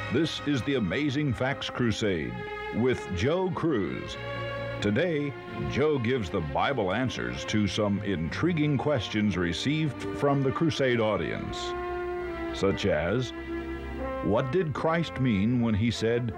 This is the Amazing Facts Crusade with Joe Cruz. Today, Joe gives the Bible answers to some intriguing questions received from the Crusade audience, such as, what did Christ mean when he said,